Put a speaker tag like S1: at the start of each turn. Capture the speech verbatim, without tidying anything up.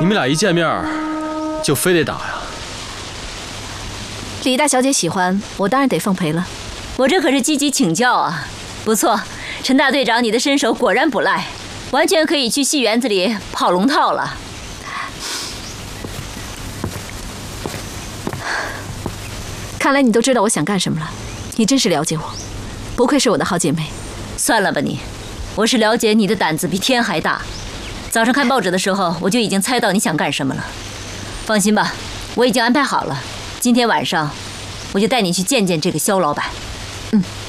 S1: 你们俩一见面就非得打呀？
S2: 李大小姐喜欢，我当然得奉陪了。
S3: 我这可是积极请教啊！不错，陈大队长，你的身手果然不赖，完全可以去戏园子里跑龙套了。
S2: 看来你都知道我想干什么了，你真是了解我，不愧是我的好姐妹。
S3: 算了吧你，我是了解你的胆子比天还大。早上看报纸的时候，我就已经猜到你想干什么了。放心吧，我已经安排好了。今天晚上，我就带你去见见这个肖老板。
S2: 嗯，